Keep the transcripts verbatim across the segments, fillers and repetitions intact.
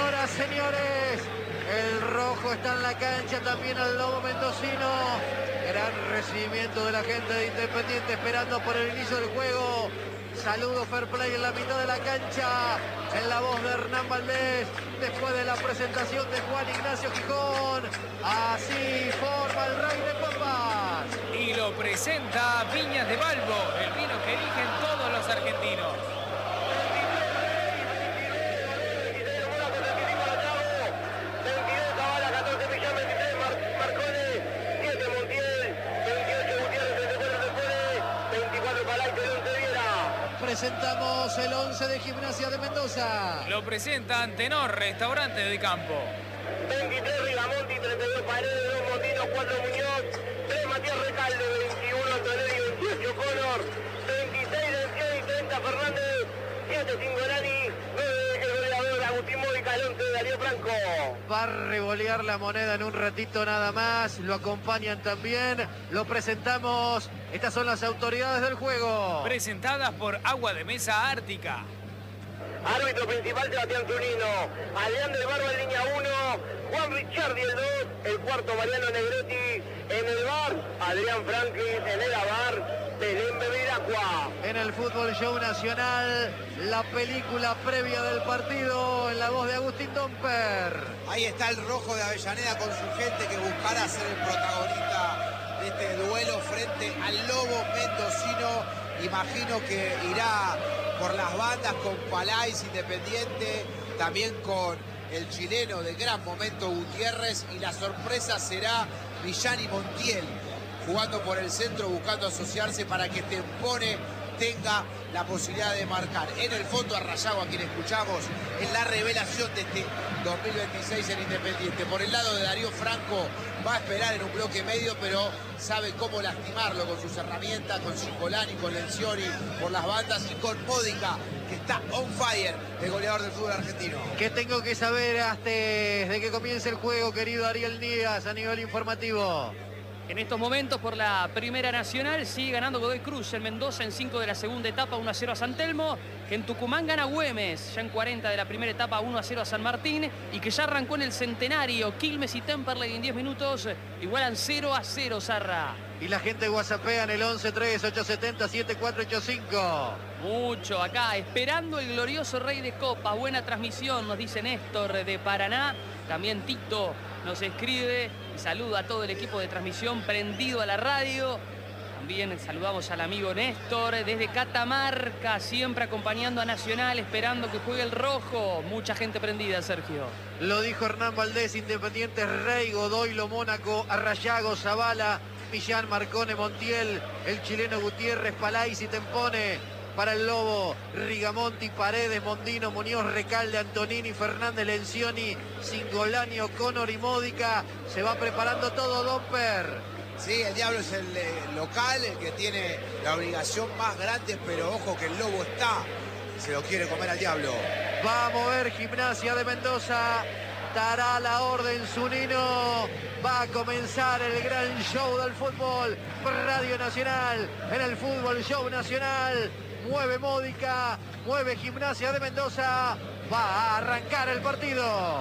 Señoras, señores, el rojo está en la cancha, también al lobo mendocino. Gran recibimiento de la gente de Independiente esperando por el inicio del juego. Saludo fair play en la mitad de la cancha, en la voz de Hernán Valdés, después de la presentación de Juan Ignacio Gijón. Así forma el Rey de Copas. Y lo presenta Viñas de Balbo, el vino que eligen todos los argentinos. Presentamos el once de Gimnasia de Mendoza. Lo presentan Tenor, Restaurante de Campo. veintitrés Rigamonti, treinta y dos Paredes, dos Montinos, cuatro Muñoz, tres Matías Recalde, veintiuno Toledo, veintiocho Conor, veintiséis Dencioni, treinta Fernández, siete Cingolani, nueve el goleador Agustín Módica, el once de Darío Franco. Va a revolear la moneda en un ratito nada más. Lo acompañan también. Lo presentamos. Estas son las autoridades del juego. Presentadas por Agua de Mesa Ártica. Árbitro principal Sebastián Zunino, Adrián del Barba en línea uno, Juan Ricciardi el dos, el cuarto Mariano Negretti, en el bar Adrián Franklin, en el avar Belén Bevilacqua. En el Fútbol Show Nacional, la película previa del partido en la voz de Agustín Domper. Ahí está el rojo de Avellaneda con su gente que buscará ser el protagonista de este duelo frente al lobo mendocino. Imagino que irá por las bandas con Palais Independiente, también con el chileno de gran momento Gutiérrez, y la sorpresa será Millán y Montiel jugando por el centro, buscando asociarse para que Tempone tenga la posibilidad de marcar. En el fondo a Rayago, a quien escuchamos, en la revelación de este dos mil veintiséis en Independiente. Por el lado de Darío Franco, va a esperar en un bloque medio, pero sabe cómo lastimarlo con sus herramientas, con Cingolani, con Lencioni, por las bandas, y con Módica, que está on fire, el goleador del fútbol argentino. ¿Qué tengo que saber antes de que comience el juego, querido Ariel Díaz, a nivel informativo? En estos momentos, por la Primera Nacional, sigue ganando Godoy Cruz en Mendoza en cinco de la segunda etapa, uno a cero a San Telmo. Que en Tucumán gana Güemes, ya en cuarenta de la primera etapa, uno a cero a San Martín. Y que ya arrancó en el Centenario, Quilmes y Temperley en diez minutos, igualan cero a cero, Zarra. Y la gente whatsappea en el once tres ocho siete cero siete cuatro ocho cinco. Mucho acá, esperando el glorioso Rey de Copas. Buena transmisión, nos dice Néstor de Paraná. También Tito nos escribe y saluda a todo el equipo de transmisión prendido a la radio. También saludamos al amigo Néstor desde Catamarca, siempre acompañando a Nacional, esperando que juegue el rojo. Mucha gente prendida, Sergio. Lo dijo Hernán Valdés, Independiente Rey, Godoy, Lo Mónaco, Arrayago, Zavala, Millán, Marcone, Montiel, el chileno Gutiérrez, Palais y Tempone. Para el Lobo, Rigamonti, Paredes, Mondino, Muñoz, Recalde, Antonini, Fernández, Lencioni, Cingolani, Conor y Módica. Se va preparando todo, Domper. Sí, el Diablo es el eh, local, el que tiene la obligación más grande, pero ojo que el Lobo está, se lo quiere comer al Diablo. Va a mover Gimnasia de Mendoza, dará la orden Zunino. Va a comenzar el gran show del fútbol por Radio Nacional, en el Fútbol Show Nacional. Mueve Módica, mueve Gimnasia de Mendoza. Va a arrancar el partido.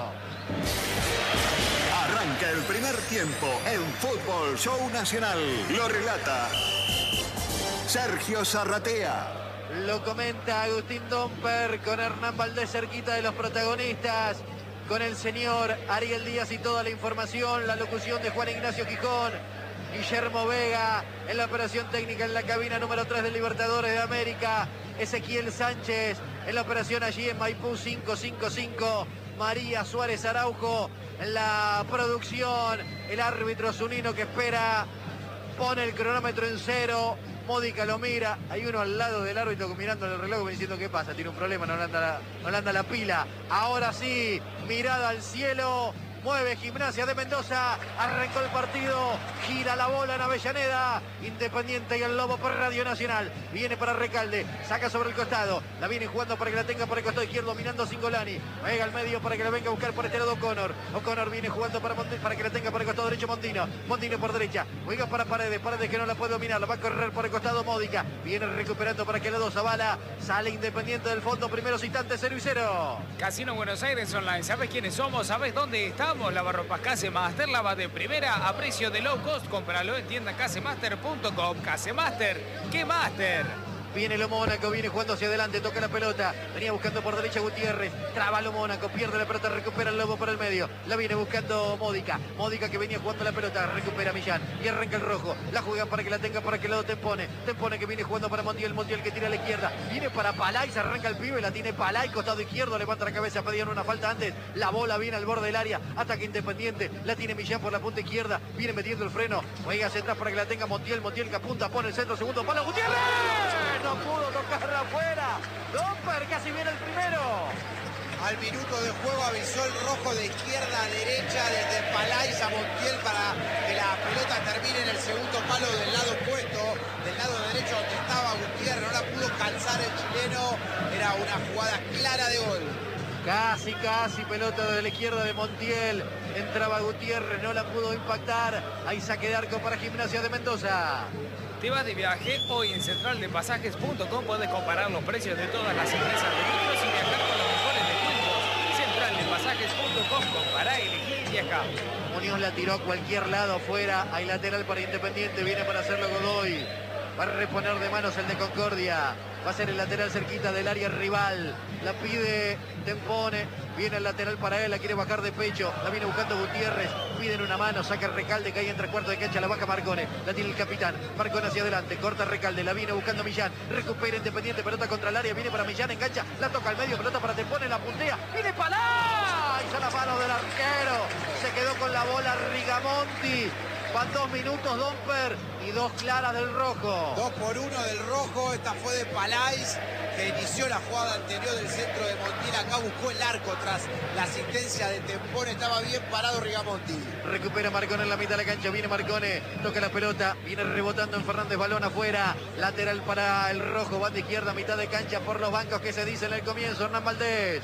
Arranca el primer tiempo en Fútbol Show Nacional. Lo relata Sergio Zarratea. Lo comenta Agustín Domper con Hernán Valdés cerquita de los protagonistas. Con el señor Ariel Díaz y toda la información. La locución de Juan Ignacio Gijón. Guillermo Vega en la operación técnica en la cabina número tres del Libertadores de América. Ezequiel Sánchez en la operación allí en Maipú cinco cinco cinco. María Suárez Araujo en la producción. El árbitro Zunino que espera. Pone el cronómetro en cero. Módica lo mira. Hay uno al lado del árbitro mirando el reloj diciendo qué pasa. Tiene un problema, no le anda la, no le anda la pila. Ahora sí, mirada al cielo. mueve Gimnasia de Mendoza, arrancó el partido, gira la bola en Avellaneda, Independiente y el Lobo por Radio Nacional, viene para Recalde, saca sobre el costado, la viene jugando para que la tenga por el costado izquierdo, dominando Cingolani, juega al medio para que la venga a buscar por este lado O'Connor, O'Connor viene jugando para, para que la tenga por el costado derecho Mondino, Mondino por derecha, juega para Paredes, Paredes que no la puede dominar, la va a correr por el costado Módica, viene recuperando para que el lado Zavala, sale Independiente del fondo, primeros instantes, cero y cero. Casino Buenos Aires Online, ¿sabes quiénes somos? ¿Sabes dónde estamos? Lavarropas Casemaster, lava de primera a precio de low cost, cómpralo en tienda casemaster punto com. Casemaster, ¿qué Master? Viene lo Mónaco, viene jugando hacia adelante, toca la pelota, venía buscando por derecha Gutiérrez, traba lo Mónaco, pierde la pelota, recupera el Lobo por el medio, la viene buscando Módica, Módica que venía jugando la pelota, recupera Millán y arranca el rojo, la juegan para que la tenga para que el lado Tempone, Tempone que viene jugando para Montiel, Montiel que tira a la izquierda, viene para Palay, se arranca el pibe, la tiene Palay, costado izquierdo, levanta la cabeza, pedían una falta antes, la bola viene al borde del área, ataque Independiente, la tiene Millán por la punta izquierda, viene metiendo el freno, juega hacia atrás para que la tenga Montiel, Montiel que apunta, pone el centro, segundo palo, Gutiérrez, no pudo tocarla afuera, Domper casi viene el primero. Al minuto de juego avisó el rojo de izquierda a derecha desde Palais a Montiel para que la pelota termine en el segundo palo del lado opuesto, del lado derecho donde estaba Gutiérrez, no la pudo calzar el chileno, era una jugada clara de gol. Casi, casi pelota de la izquierda de Montiel, entraba Gutiérrez, no la pudo impactar, hay saque de arco para Gimnasia de Mendoza. Te vas de viaje, hoy en central de pasajes punto com puedes comparar los precios de todas las empresas de vuelos y viajar con los mejores descuentos. central de pasajes punto com, compará, elegí y viaja. Muñoz la tiró a cualquier lado afuera, hay lateral para Independiente, viene para hacerlo Godoy. Va a reponer de manos el de Concordia. Va a ser el lateral cerquita del área rival. La pide Tempone. Viene el lateral para él. La quiere bajar de pecho. La viene buscando Gutiérrez. Piden una mano. Saca el Recalde. Cae en tres cuartos de cancha. La baja Marcone. La tiene el capitán. Marcone hacia adelante. Corta Recalde. La viene buscando Millán. Recupera Independiente. Pelota contra el área. Viene para Millán. Engancha. La toca al medio. Pelota para Tempone. La puntea. Viene Palá. Y a la mano del arquero. Se quedó con la bola Rigamonti. Van dos minutos Domper y dos claras del rojo. Dos por uno del rojo. Esta fue de Palais, que inició la jugada anterior del centro de Montiel. Acá buscó el arco tras la asistencia de Tempone. Estaba bien parado Rigamonti. Recupera Marcone en la mitad de la cancha. Viene Marcone. Toca la pelota. Viene rebotando en Fernández. Balón afuera. Lateral para el rojo. Banda izquierda. Mitad de cancha por los bancos que se dice en el comienzo. Hernán Valdés.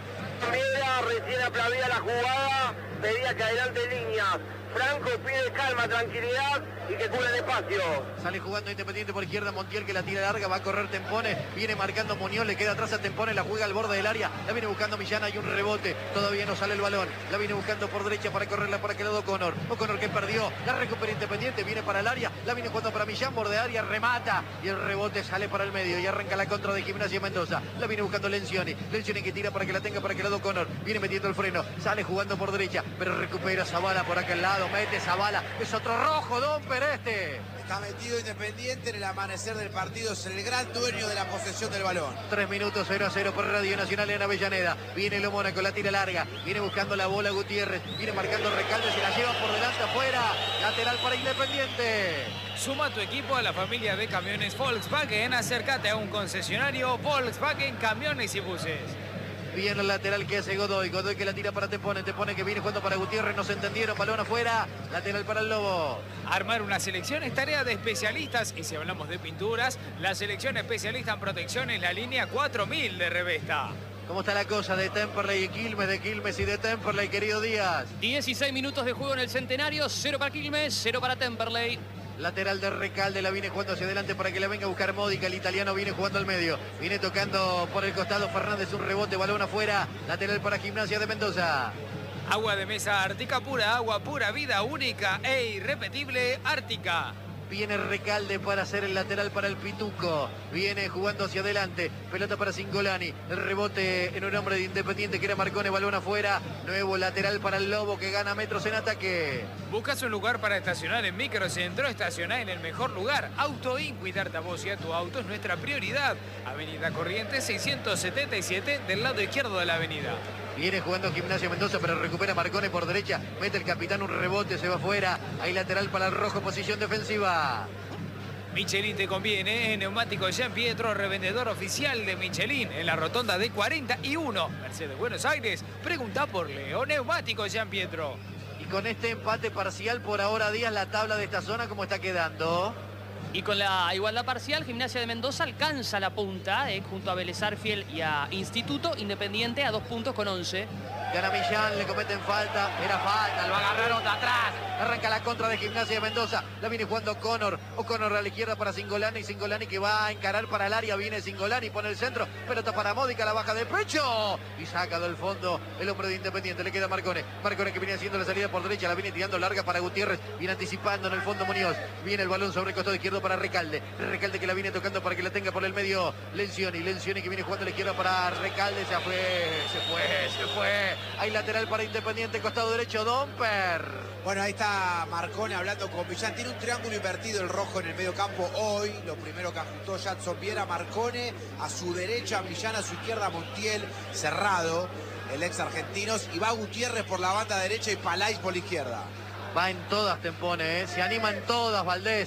Mira, recién aplaudía la jugada. Pedía que adelante líneas. Franco pide calma, tranquilidad y que cubra el espacio. Sale jugando Independiente por izquierda, Montiel que la tira larga, va a correr Tempone, viene marcando Muñoz, le queda atrás a Tempone, la juega al borde del área, la viene buscando Millán, hay un rebote, todavía no sale el balón, la viene buscando por derecha para correrla para que lado O'Connor, O'Connor que perdió, la recupera Independiente, viene para el área, la viene jugando para Millán, borde de área, remata y el rebote sale para el medio y arranca la contra de Gimnasia Mendoza, la viene buscando Lencioni, Lencioni que tira para que la tenga para que lado O'Connor, viene metiendo el freno, sale jugando por derecha, pero recupera Zavala por aquel lado, mete Zavala, es otro rojo, Domper este. Está metido Independiente en el amanecer del partido, es el gran dueño de la posesión del balón. Tres minutos, cero a cero por Radio Nacional en Avellaneda. Viene lo Mónaco, la tira larga, viene buscando la bola Gutiérrez, viene marcando Recalde, se la lleva por delante afuera, lateral para Independiente. Suma tu equipo a la familia de camiones Volkswagen, acércate a un concesionario Volkswagen Camiones y Buses. Viene el lateral que hace Godoy, Godoy que la tira para Tempone, Tempone que viene jugando para Gutiérrez, no se entendieron, balón afuera, lateral para el Lobo. Armar una selección es tarea de especialistas y si hablamos de pinturas, la selección especialista en protección es la línea cuatro mil de Revesta. ¿Cómo está la cosa de Temperley y Quilmes, de Quilmes y de Temperley, querido Díaz? dieciséis minutos de juego en el Centenario, cero para Quilmes, cero para Temperley. Lateral de Recalde, la viene jugando hacia adelante para que la venga a buscar Módica. El italiano viene jugando al medio. Viene tocando por el costado Fernández, un rebote, balón afuera. Lateral para Gimnasia de Mendoza. Agua de mesa Ártica pura, agua pura, vida única e irrepetible Ártica. Viene Recalde para hacer el lateral para el Pituco. Viene jugando hacia adelante. Pelota para Cingolani. El rebote en un hombre de Independiente que era Marcone. Balón afuera. Nuevo lateral para el Lobo que gana metros en ataque. ¿Buscas un lugar para estacionar en Microcentro? Estacioná en el mejor lugar. Autoin, cuidarte a vos y a tu auto es nuestra prioridad. Avenida Corrientes seiscientos setenta y siete del lado izquierdo de la avenida. Viene jugando Gimnasia Mendoza, pero recupera Marcone por derecha. Mete el capitán un rebote, se va afuera. Hay lateral para el rojo, posición defensiva. Michelin te conviene, neumático Jean Pietro, revendedor oficial de Michelin en la rotonda de cuarenta y uno, Mercedes Buenos Aires. Pregunta por Leo, neumático Jean Pietro. Y con este empate parcial por ahora, Díaz, la tabla de esta zona, ¿cómo está quedando? Y con la igualdad parcial, Gimnasia de Mendoza alcanza la punta, eh, junto a Vélez Sarsfield y a Instituto. Independiente a dos puntos con once. Gana Millán, le cometen falta, era falta, lo agarraron de atrás. Arranca la contra de Gimnasia de Mendoza, la viene jugando Connor. O'Connor a la izquierda para Cingolani, Cingolani que va a encarar para el área, viene Cingolani, pone el centro, pelota para Módica, la baja de pecho y saca del fondo el hombre de Independiente, le queda Marcone. Marcone que viene haciendo la salida por derecha, la viene tirando larga para Gutiérrez, viene anticipando en el fondo Muñoz, viene el balón sobre el costado izquierdo para Recalde, Recalde que la viene tocando para que la tenga por el medio Lencioni, Lencioni que viene jugando a la izquierda para Recalde, se fue, se fue, se fue, hay lateral para Independiente, costado derecho Domper. Bueno, ahí está Marcone hablando con Millán. Tiene un triángulo invertido el rojo en el medio campo hoy. Lo primero que ajustó Jadson Viera, Marcone a su derecha, Millán a su izquierda, Montiel cerrado, el ex argentinos. Y va Gutiérrez por la banda derecha y Palais por la izquierda. Va en todas, Tempone, ¿eh? Se anima en todas, Valdés.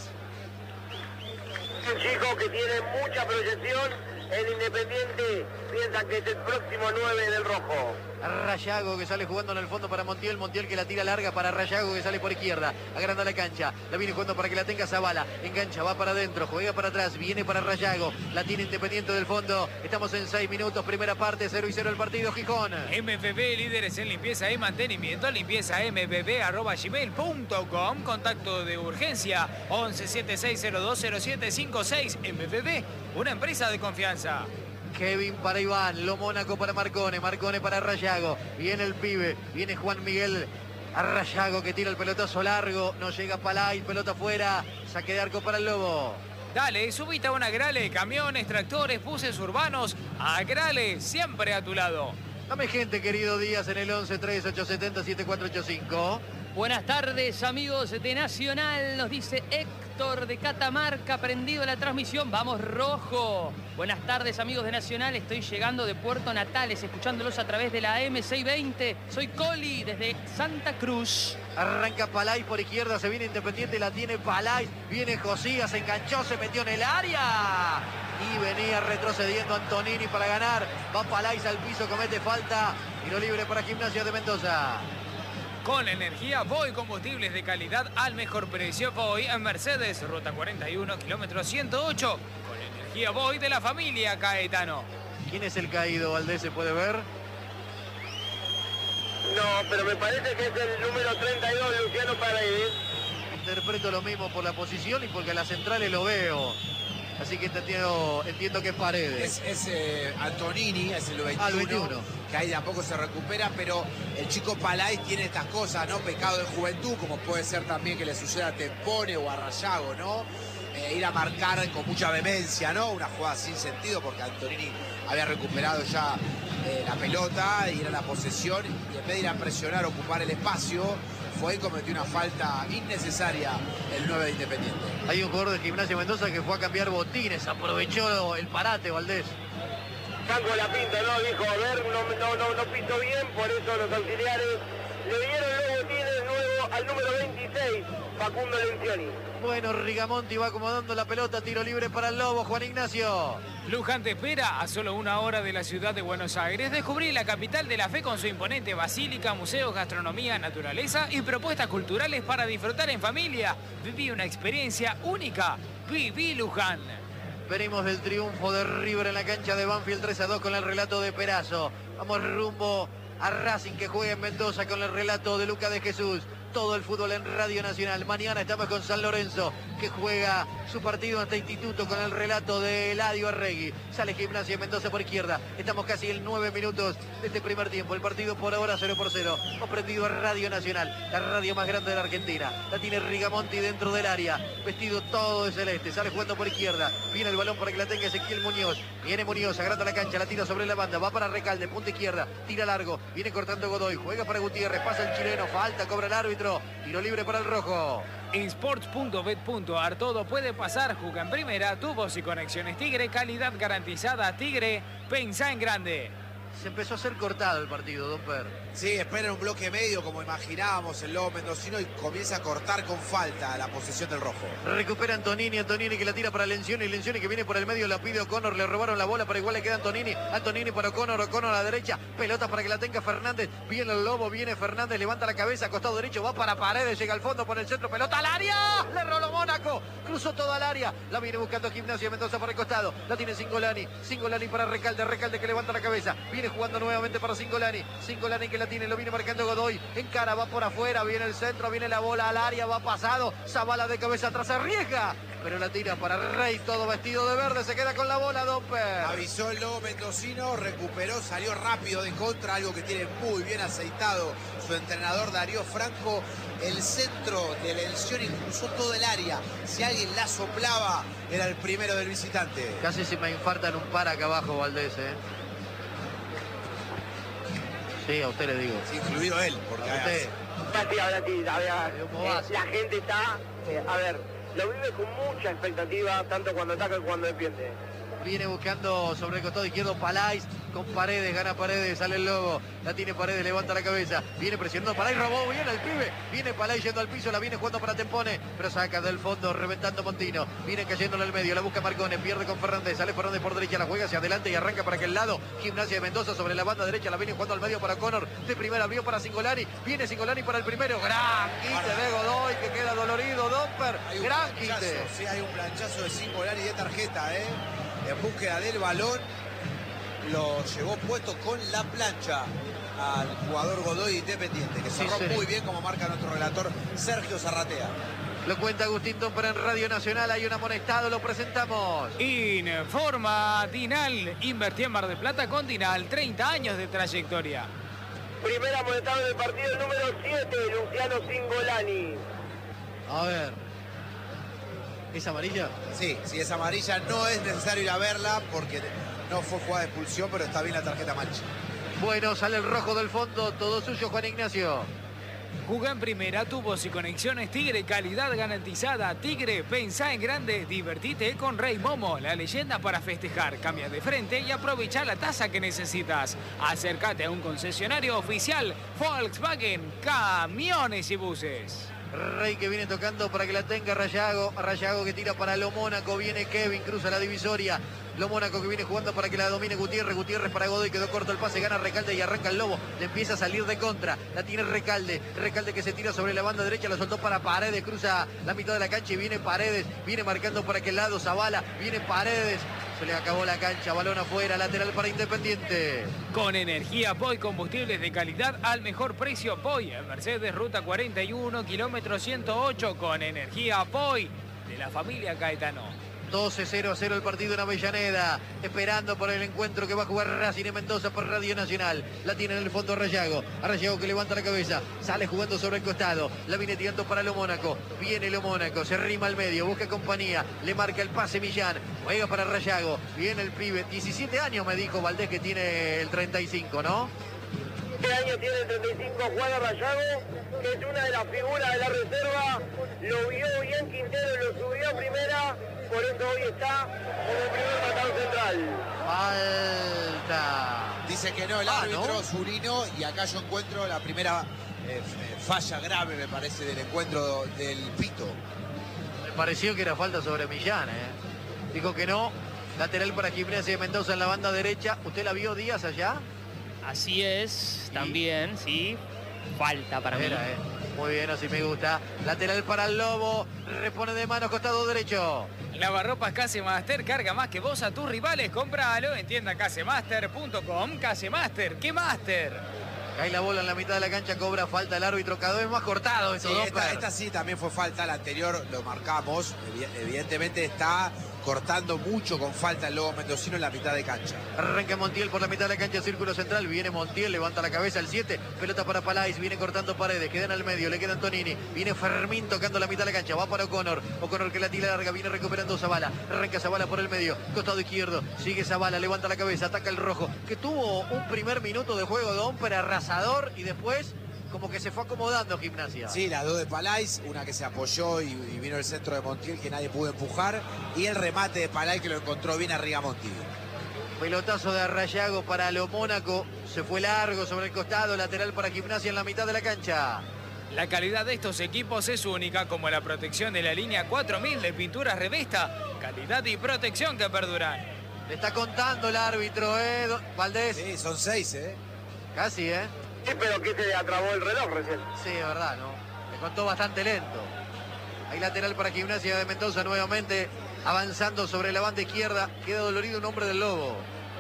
Un chico que tiene mucha proyección. El Independiente piensa que es el próximo nueve del rojo. Rayago que sale jugando en el fondo para Montiel, Montiel que la tira larga para Rayago que sale por izquierda, agranda la cancha, la viene jugando para que la tenga Zavala, engancha, va para adentro, juega para atrás, viene para Rayago, la tiene Independiente del fondo, estamos en seis minutos, primera parte, cero y cero el partido, Gijón. M V B, líderes en limpieza y mantenimiento, limpieza m v b arroba gmail punto com, contacto de urgencia once setenta y seis cero dos cero siete cinco seis. M V B, una empresa de confianza. Kevin para Iván, Lo Mónaco para Marcone, Marcone para Rayago, viene el pibe, viene Juan Miguel a Rayago que tira el pelotazo largo, no llega Palay, pelota afuera, saque de arco para el Lobo. Dale, subite a un Agrale, camiones, tractores, buses urbanos, Agrale, siempre a tu lado. Dame gente, querido Díaz, en el once tres ocho siete cero siete cuatro ocho cinco. Buenas tardes, amigos de Nacional, nos dice Héctor de Catamarca, prendido en la transmisión, vamos rojo. Buenas tardes, amigos de Nacional, estoy llegando de Puerto Natales, escuchándolos a través de la M seiscientos veinte. Soy Coli, desde Santa Cruz. Arranca Palay por izquierda, se viene Independiente, la tiene Palay, viene Josías, se enganchó, se metió en el área. Y venía retrocediendo Antonini para ganar. Va Palay al piso, comete falta. Tiro libre para Gimnasia de Mendoza. Con energía Voy, combustibles de calidad al mejor precio. Voy en Mercedes, ruta cuarenta y uno, kilómetro ciento ocho. Con energía Voy de la familia Caetano. ¿Quién es el caído, Valdés? ¿Se puede ver? No, pero me parece que es el número treinta y dos, Luciano Paredes. Interpreto lo mismo por la posición y porque a las centrales lo veo. Así que entiendo, entiendo que es Paredes. Es, es eh, Antonini, es el veintiuno, ah, el veintiuno, que ahí de a poco se recupera, pero el chico Palay tiene estas cosas, ¿no? Pecado de juventud, como puede ser también que le suceda a Tempone o a Rayago, ¿no? Eh, ir a marcar con mucha vehemencia, ¿no? Una jugada sin sentido, porque Antonini había recuperado ya eh, la pelota y era la posesión, y en vez de ir a presionar, ocupar el espacio, fue y cometió una falta innecesaria el nueve de Independiente. Hay un jugador de Gimnasia Mendoza que fue a cambiar botines, aprovechó el parate, Valdés. Franco la pinta, ¿no? Dijo, a ver, no, no, no, no pintó bien, por eso los auxiliares le dieron los botines nuevo al número veintiséis, Facundo Lencioni. Bueno, Rigamonti va acomodando la pelota, tiro libre para el Lobo, Juan Ignacio. Luján te espera a solo una hora de la ciudad de Buenos Aires. Descubrí la capital de la fe con su imponente basílica, museos, gastronomía, naturaleza y propuestas culturales para disfrutar en familia. Viví una experiencia única. Viví Luján. Venimos del triunfo de River en la cancha de Banfield tres a dos con el relato de Perazo. Vamos rumbo a Racing que juega en Mendoza con el relato de Luca de Jesús. Todo el fútbol en Radio Nacional. Mañana estamos con San Lorenzo, que juega su partido ante Instituto con el relato de Eladio Arregui. Sale Gimnasia Mendoza por izquierda. Estamos casi en nueve minutos de este primer tiempo. El partido por ahora cero por cero. Hemos prendido a Radio Nacional, la radio más grande de la Argentina. La tiene Rigamonti dentro del área, vestido todo de celeste. Sale jugando por izquierda. Viene el balón para que la tenga Ezequiel Muñoz. Viene Muñoz, agranda la cancha, la tira sobre la banda. Va para Recalde, punta izquierda. Tira largo. Viene cortando Godoy. Juega para Gutiérrez. Pasa el chileno. Falta, cobra el árbitro. Tiro libre para el rojo. En sports punto bet punto ar todo puede pasar. Juega en primera, tubos y conexiones Tigre. Calidad garantizada. Tigre, pensá en grande. Se empezó a hacer cortado el partido, Domper. Sí, espera un bloque medio como imaginábamos el lobo mendocino y comienza a cortar con falta la posesión del rojo. Recupera Antonini, Antonini que la tira para Lencioni, Lencioni que viene por el medio, la pide O'Connor, le robaron la bola, pero igual le queda Antonini, Antonini para O'Connor, O'Connor a la derecha, pelota para que la tenga Fernández, viene el lobo, viene Fernández, levanta la cabeza, costado derecho, va para Paredes, llega al fondo por el centro, pelota al área, le roló Mónaco, cruzó toda el área, la viene buscando Gimnasia Mendoza por el costado, la tiene Cingolani, Cingolani para Recalde, Recalde que levanta la cabeza, viene jugando nuevamente para Cingolani, Cingolani que la tiene, lo viene marcando Godoy, encara, va por afuera, viene el centro, viene la bola al área, va pasado, Zavala de cabeza atrás, arriesga, pero la tira para Rey, todo vestido de verde, se queda con la bola, Domper. Avisó el lobo mendocino, recuperó, salió rápido de contra, algo que tiene muy bien aceitado su entrenador Darío Franco. El centro de Lencioni cruzó todo el área. Si alguien la soplaba, era el primero del visitante. Casi se me infartan un par acá abajo, Valdés, ¿eh? Sí, a usted le digo. Sí, incluido él, porque A usted. Mati, ahora sí, a ver, ¿Cómo eh, vas? la gente está, eh, a ver, lo vive con mucha expectativa, tanto cuando ataca como cuando defiende. Viene buscando sobre el costado izquierdo Palais con Paredes, gana Paredes, sale el lobo, la tiene Paredes, levanta la cabeza, viene presionando Palais, robó bien al pibe, viene Palais yendo al piso, la viene jugando para Tempone, pero saca del fondo, reventando Montino, viene cayéndole al medio, la busca Marcone, pierde con Fernández, sale Fernández por derecha, la juega hacia adelante y arranca para aquel lado, Gimnasia de Mendoza sobre la banda derecha, la viene jugando al medio para Connor, de primera abrió para Cingolani, viene Cingolani para el primero, gran quite de Godoy que queda dolorido, Domper, Hay un gran planchazo, quite. sí, hay un planchazo de Cingolani de tarjeta, ¿eh? En búsqueda del balón, lo llevó puesto con la plancha al jugador Godoy Independiente, que cerró Sí, sí. muy bien, como marca nuestro relator Sergio Zarratea. Lo cuenta Agustín Domper en Radio Nacional, hay un amonestado, lo presentamos. Informa Dinal. Invertí en Mar del Plata con Dinal. treinta años de trayectoria. Primera amonestado del partido, el número siete, Luciano Cingolani. A ver. ¿Es amarilla? Sí, si es amarilla no es necesario ir a verla porque no fue jugada de expulsión, pero está bien la tarjeta mancha. Bueno, sale el rojo del fondo, todo suyo Juan Ignacio. Jugá en primera, tubos y conexiones Tigre, calidad garantizada. Tigre, pensá en grande, divertite con Rey Momo, la leyenda para festejar. Cambia de frente y aprovecha la tasa que necesitas. Acércate a un concesionario oficial Volkswagen, camiones y buses. Rey que viene tocando para que la tenga Rayago. Rayago que tira para Lo Mónaco. Viene Kevin, cruza la divisoria. Lo Mónaco que viene jugando para que la domine Gutiérrez. Gutiérrez para Godoy, quedó corto el pase. Gana Recalde y arranca el Lobo. Le empieza a salir de contra. La tiene Recalde. Recalde que se tira sobre la banda derecha. La soltó para Paredes. Cruza la mitad de la cancha y viene Paredes. Viene marcando para aquel lado Zavala. Viene Paredes. Se le acabó la cancha. Balón afuera. Lateral para Independiente. Con energía Poi, combustibles de calidad al mejor precio. Poi, en Mercedes, ruta cuarenta y uno, kilómetro ciento ocho. Con energía Poi, de la familia Caetano. doce cero a cero el partido en Avellaneda, esperando por el encuentro que va a jugar Racing en Mendoza por Radio Nacional. La tiene en el fondo Rayago, a Rayago que levanta la cabeza, sale jugando sobre el costado, la viene tirando para Lo Mónaco, viene Lo Mónaco, se rima al medio, busca compañía, le marca el pase Millán, juega para Rayago, viene el pibe, diecisiete años me dijo Valdés que tiene el treinta y cinco, ¿no? Este año tiene treinta y cinco, Juan Rayago, que es una de las figuras de la reserva. Lo vio bien Quintero, lo subió a primera, por eso hoy está como primer matador central. Falta. Dice que no el Ah, árbitro, ¿no? Zurino, y acá yo encuentro la primera eh, falla grave, me parece, del encuentro del Pito. Me pareció que era falta sobre Millán, ¿eh? Dijo que no. Lateral para Gimnasia de Mendoza en la banda derecha. ¿Usted la vio, Díaz, allá? Así es, también, sí. Falta para mí. Era, eh. Muy bien, así me gusta. Lateral para el Lobo. Repone de mano, costado derecho. Lavarropas Casemaster, carga más que vos a tus rivales. Cómpralo en tienda casemaster punto com. Casemaster, ¿qué Master? Cae la bola en la mitad de la cancha, cobra falta el árbitro. Cada vez más cortado eso, Sí, Domper. esta, esta sí también fue falta, la anterior lo marcamos. Evi- Evidentemente está cortando mucho con falta el Lobo Mendocino en la mitad de cancha. Arranca Montiel por la mitad de la cancha, círculo central. Viene Montiel, levanta la cabeza el siete. Pelota para Palais, viene cortando Paredes. Quedan al medio, le queda Antonini. Viene Fermín tocando la mitad de la cancha. Va para O'Connor. O'Connor que la tira larga, viene recuperando Zavala. Arranca Zavala por el medio, costado izquierdo. Sigue Zavala, levanta la cabeza, ataca el rojo. Que tuvo un primer minuto de juego de Domper arrasador y después como que se fue acomodando Gimnasia. Sí, las dos de Palais, una que se apoyó y, y vino el centro de Montiel que nadie pudo empujar, y el remate de Palais que lo encontró bien arriba Montiel. Pelotazo de Rayago para Lo Mónaco. Se fue largo sobre el costado, lateral para Gimnasia en la mitad de la cancha. La calidad de estos equipos es única, como la protección de la línea cuatro mil de pinturas Revesta. Calidad y protección que perduran. Le está contando el árbitro, ¿eh, Valdés? Sí, son seis, ¿eh? Casi, ¿eh? Sí, pero que se atrabó el reloj recién. Sí, es verdad, ¿no? Le contó bastante lento. Hay lateral para Gimnasia de Mendoza nuevamente, avanzando sobre la banda izquierda. Queda dolorido un hombre del Lobo.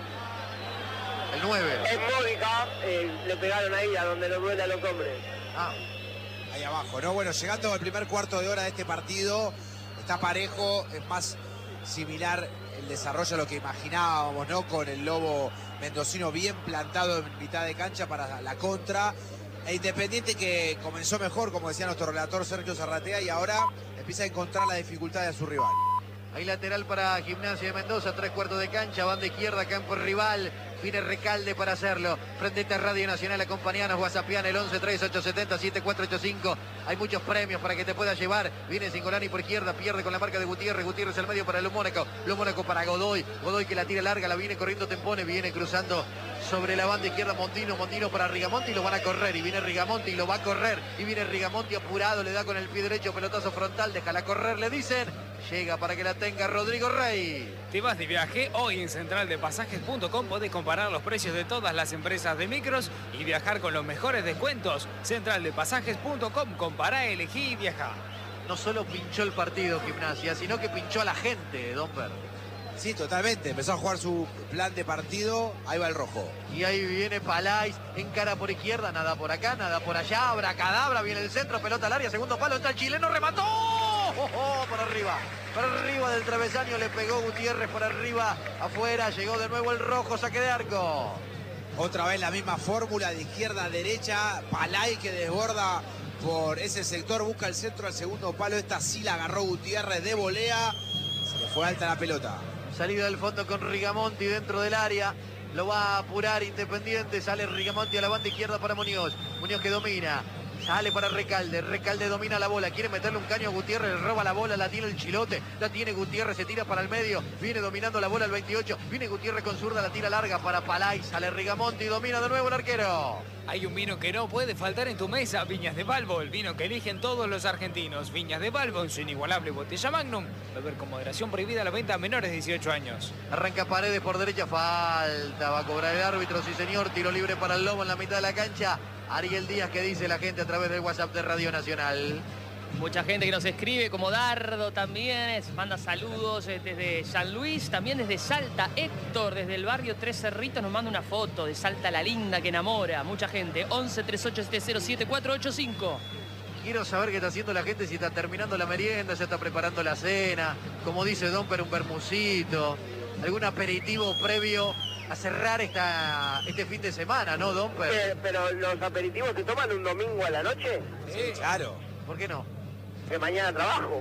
El nueve. Es Módica, eh, le pegaron ahí a donde lo duele a los hombres. Ah, Ahí abajo, ¿no? Bueno, llegando al primer cuarto de hora de este partido, está parejo, es más similar el desarrollo a lo que imaginábamos, ¿no? Con el Lobo mendocino bien plantado en mitad de cancha para la contra. E Independiente que comenzó mejor, como decía nuestro relator Sergio Zarratea, y ahora empieza a encontrar la dificultad de su rival. hay lateral para Gimnasia de Mendoza, tres cuartos de cancha, banda izquierda, campo rival. Viene Recalde para hacerlo. Prendete a Radio Nacional, acompañanos, WhatsAppian el once tres ocho siete cero siete cuatro ocho cinco. Hay muchos premios para que te puedas llevar. Viene Cingolani por izquierda, pierde con la marca de Gutiérrez. Gutiérrez al medio para Lo Mónaco. Lo Mónaco para Godoy. Godoy que la tira larga, la viene corriendo Tempone. Viene cruzando sobre la banda izquierda Montino. Montino para Rigamonti y lo van a correr. Y viene Rigamonti y lo va a correr. Y viene Rigamonti apurado, le da con el pie derecho, pelotazo frontal. Déjala correr, le dicen. Llega para que la tenga Rodrigo Rey. ¿Te vas de viaje? Hoy en central de pasajes punto com podés comparar los precios de todas las empresas de micros y viajar con los mejores descuentos. central de pasajes punto com, compará, elegí y viajá. No solo pinchó el partido Gimnasia, sino que pinchó a la gente, Domper. Sí, totalmente. Empezó a jugar su plan de partido. Ahí va el rojo. Y ahí viene Palais, encara por izquierda, nada por acá, nada por allá, abracadabra, viene el centro, pelota al área, segundo palo, entra el chileno, remató. Oh, oh, por arriba, por arriba del travesaño le pegó Gutiérrez, por arriba, afuera, llegó de nuevo el rojo, saque de arco. Otra vez la misma fórmula de izquierda a derecha. Palay que desborda por ese sector, busca el centro al segundo palo. Esta sí la agarró Gutiérrez de volea. Se le fue alta la pelota. Salida del fondo con Rigamonti dentro del área. Lo va a apurar Independiente. Sale Rigamonti a la banda izquierda para Muñoz. Muñoz que domina. Sale para Recalde. Recalde domina la bola. Quiere meterle un caño a Gutiérrez. Le roba la bola. La tiene el Chilote. La tiene Gutiérrez. Se tira para el medio. Viene dominando la bola el veintiocho. Viene Gutiérrez con zurda. La tira larga para Palay. Sale Rigamonti. Domina de nuevo el arquero. Hay un vino que no puede faltar en tu mesa. Viñas de Balbo. El vino que eligen todos los argentinos. Viñas de Balbo en su inigualable botella Magnum. Beber con moderación, prohibida la venta a menores de dieciocho años. Arranca Paredes por derecha. Falta. Va a cobrar el árbitro. Sí, señor. Tiro libre para el Lobo en la mitad de la cancha. Ariel Díaz, que dice la gente a través del WhatsApp de Radio Nacional. Mucha gente que nos escribe, como Dardo también, manda saludos desde San Luis, también desde Salta. Héctor, desde el barrio Tres Cerritos, nos manda una foto de Salta la linda que enamora. Mucha gente, once tres ocho siete cero siete cuatro ocho cinco. Quiero saber qué está haciendo la gente, si está terminando la merienda, se está preparando la cena, como dice Domper, un bermucito, algún aperitivo previo a cerrar esta, este fin de semana, ¿no, Domper? Eh, pero los aperitivos se toman un domingo a la noche, Sí, claro. ¿Por qué no? que mañana trabajo.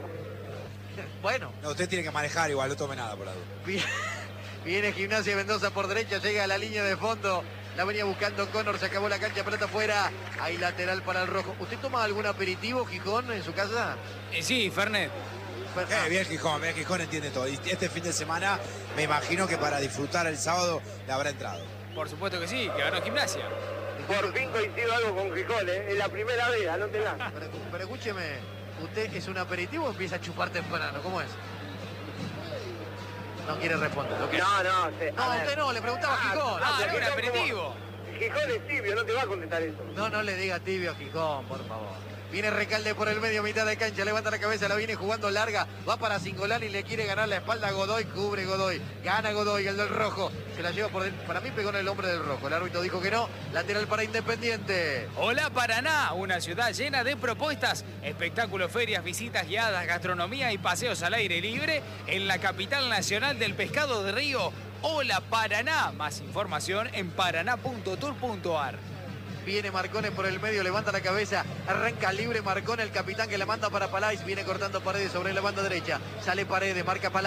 Bueno, No, usted tiene que manejar igual, no tome nada por la duda. viene, viene Gimnasia Mendoza por derecha, llega a la línea de fondo, la venía buscando Connor, se acabó la cancha, pelota afuera, hay lateral para el rojo. ¿Usted toma algún aperitivo, Gijón, en su casa? Eh, sí, Fernet. Fer- Eh, bien Gijón, bien Gijón entiende todo. Y este fin de semana me imagino que para disfrutar el sábado le habrá entrado. Por supuesto que sí, que ganó Gimnasia. Por fin coincido algo con Gijón, ¿eh? Es la primera vez, anótela. Pero, pero escúcheme, ¿usted es un aperitivo o empieza a chupar temprano? ¿Cómo es? No quiere responder. ¿ok? No, no, sí, No, a ver. usted no, le preguntaba a Gijón. Ah, pero era un Gijón aperitivo. Gijón es tibio, no te va a contestar eso. No, no le diga tibio a Gijón, por favor. Viene Recalde por el medio, mitad de cancha, levanta la cabeza, la viene jugando larga, va para Cingolani y le quiere ganar la espalda a Godoy, cubre Godoy, gana Godoy, el del rojo, se la lleva por dentro. Para mí pegó en el hombre del rojo, el árbitro dijo que no, lateral para Independiente. Hola Paraná, una ciudad llena de propuestas, espectáculos, ferias, visitas guiadas, gastronomía y paseos al aire libre en la capital nacional del pescado de río. Hola Paraná, más información en paraná punto tour punto ar. Viene Marcone por el medio, levanta la cabeza, arranca libre Marcone, el capitán que la manda para Palais, viene cortando Paredes sobre la banda derecha, sale Paredes, marca Palais,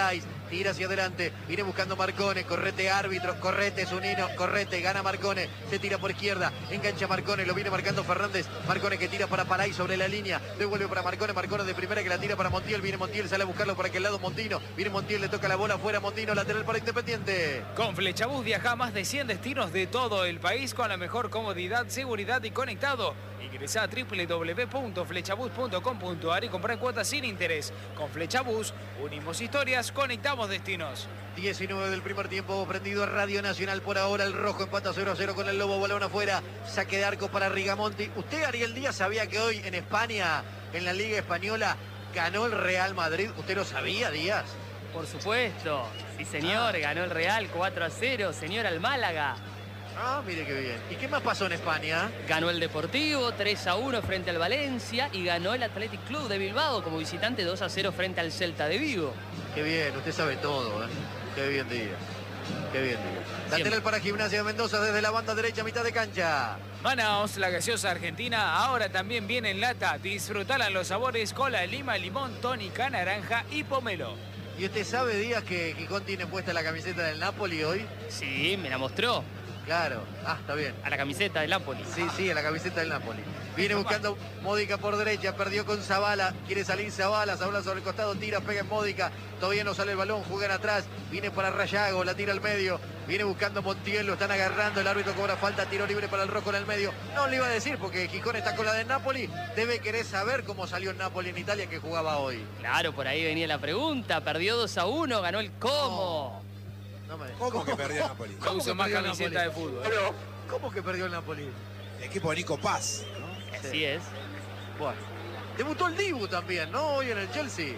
tira hacia adelante, viene buscando Marcone, correte árbitros, correte Zunino, correte, gana Marcone, se tira por izquierda, engancha Marcone, lo viene marcando Fernández, Marcone que tira para Palay sobre la línea, devuelve para Marcone, Marcone de primera que la tira para Montiel, viene Montiel, sale a buscarlo por aquel lado Montino, viene Montiel, le toca la bola afuera, Montino, lateral para Independiente. Con Flechabús viaja a más de cien destinos de todo el país con la mejor comodidad, seguridad y conectado. Ingresa a doble u doble u doble u punto flechabús punto com punto ar y compra en cuotas sin interés. Con Flechabús, unimos historias, conectamos destinos. diecinueve del primer tiempo, prendido a Radio Nacional por ahora, el rojo empata cero a cero con el Lobo, balón afuera, saque de arco para Rigamonti. ¿Usted, Ariel Díaz, sabía que hoy en España, en la Liga Española, ganó el Real Madrid? ¿Usted lo sabía, Díaz? Por supuesto, sí señor, Ah. ganó el Real cuatro a cero, señor al Málaga. Ah, mire qué bien. ¿Y qué más pasó en España? Ganó el Deportivo tres a uno frente al Valencia y ganó el Athletic Club de Bilbao como visitante dos a cero frente al Celta de Vigo. Qué bien, usted sabe todo, ¿eh? Qué bien, Díaz. Qué bien, Díaz. Lateral para Gimnasia de Mendoza desde la banda derecha, mitad de cancha. Manaos, la gaseosa argentina, ahora también viene en lata. Disfrutala los sabores cola, lima, limón, tónica, naranja y pomelo. ¿Y usted sabe, Díaz, que Gijón tiene puesta la camiseta del Napoli hoy? Sí, me la mostró. Claro. Ah, está bien. A la camiseta del Napoli. Sí, sí, a la camiseta del Napoli. Viene buscando Módica por derecha, perdió con Zavala, quiere salir Zavala, Zavala sobre el costado, tira, pega en Módica, todavía no sale el balón, juegan atrás, viene para Rayago, la tira al medio, viene buscando Montiel, lo están agarrando, el árbitro cobra falta, tiro libre para el rojo en el medio. No le iba a decir porque Gijón está con la del Napoli, debe querer saber cómo salió el Napoli en Italia que jugaba hoy. Claro, por ahí venía la pregunta. Perdió dos a uno, ganó el Como. No me... ¿Cómo que perdió Napoli? No uso que más perdió el camiseta de Napoli? fútbol. Bueno, ¿Cómo que perdió el Napoli? El equipo de Nico Paz. Así es. Bueno. Debutó el Dibu también, ¿no? Hoy en el Chelsea.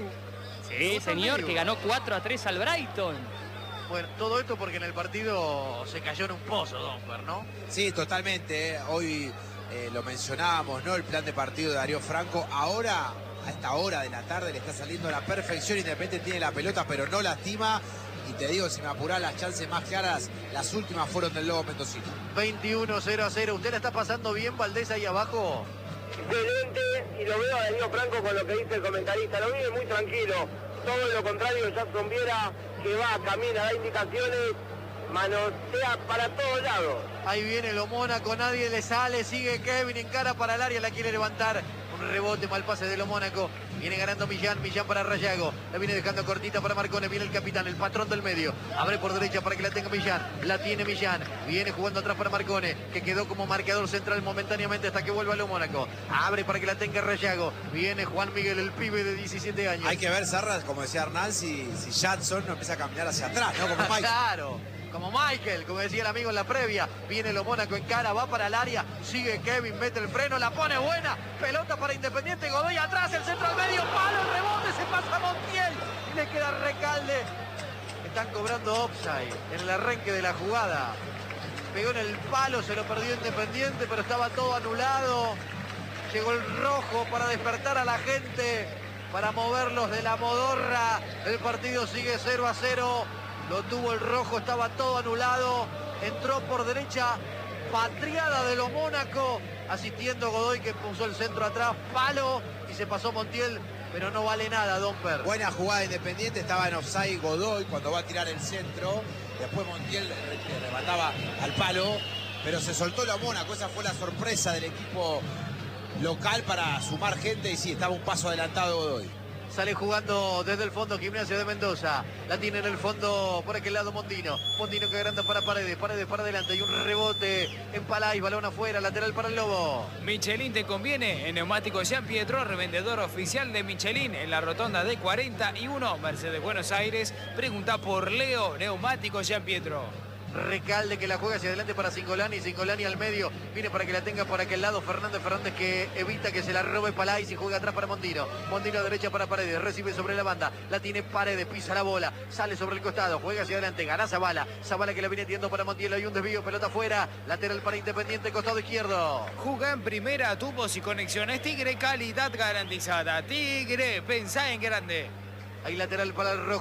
Sí, señor, que ganó cuatro a tres al Brighton. Bueno, todo esto porque en el partido se cayó en un pozo, Domper, ¿no? Sí, totalmente. eh. Hoy eh, lo mencionábamos, ¿no? El plan de partido de Darío Franco. Ahora, a esta hora de la tarde, le está saliendo a la perfección. Independiente tiene la pelota, pero no lastima. Y te digo, si me apurás, las chances más claras, las últimas fueron del Lobo mendocino. veintiuno cero a cero. ¿Usted la está pasando bien, Valdés, ahí abajo? excelente, y lo veo a Darío Franco con lo que dice el comentarista, lo vive muy tranquilo, todo lo contrario, Jackson Viera, que va, camina, da indicaciones, manosea para todos lados. Ahí viene lo Mónaco, nadie le sale, sigue Kevin, encara para el área, la quiere levantar. Un rebote, mal pase de lo Mónaco. Viene ganando Millán, Millán para Rayago. La viene dejando cortita para Marcone. Viene el capitán, el patrón del medio. Abre por derecha para que la tenga Millán. La tiene Millán. Viene jugando atrás para Marcone, que quedó como marcador central momentáneamente hasta que vuelva lo Mónaco. Abre para que la tenga Rayago. Viene Juan Miguel, el pibe de diecisiete años. Hay que ver, Sarra, como decía Hernán, si, si Jackson no empieza a caminar hacia atrás, ¿no? Como Mike. Claro. Como Michael, como decía el amigo en la previa. Viene lo Mónaco en cara, va para el área. Sigue Kevin, mete el freno, la pone buena. Pelota para Independiente, Godoy atrás, el centro al medio, palo, el rebote, se pasa Montiel. Y le queda Recalde. Están cobrando offside en el arranque de la jugada. Pegó en el palo, se lo perdió Independiente, pero estaba todo anulado. Llegó el rojo para despertar a la gente, para moverlos de la modorra. El partido sigue cero a cero. Lo tuvo el rojo, estaba todo anulado. Entró por derecha, patriada de lo Mónaco. Asistiendo Godoy, que puso el centro atrás, palo, y se pasó Montiel, pero no vale nada, Domper. Buena jugada Independiente, estaba en offside Godoy cuando va a tirar el centro. Después Montiel le remataba al palo, pero se soltó la Mónaco. Esa fue la sorpresa del equipo local para sumar gente, y sí, estaba un paso adelantado Godoy. Sale jugando desde el fondo Gimnasia de Mendoza. La tiene en el fondo por aquel lado Mondino. Mondino que agranda para Paredes. Paredes para adelante. Y un rebote en Palay. Balón afuera. Lateral para el Lobo. Michelin te conviene. En Neumáticos Jean Pietro, revendedor oficial de Michelin en la rotonda de cuarenta y uno, Mercedes Buenos Aires. Pregunta por Leo. Neumáticos Jean Pietro. Recalde que la juega hacia adelante para Cingolani. Cingolani al medio. Viene para que la tenga por aquel lado Fernández. Fernández que evita que se la robe Palay. Y juega atrás para Mondino. Mondino a derecha para Paredes. Recibe sobre la banda. La tiene Paredes. Pisa la bola. Sale sobre el costado. Juega hacia adelante. Gana Zavala. Zavala que la viene tirando para Montiel. Hay un desvío. Pelota afuera. Lateral para Independiente. Costado izquierdo. Juga en primera. Tubos y conexiones Tigre. Calidad garantizada. Tigre. Pensá en grande. Hay lateral para el rojo.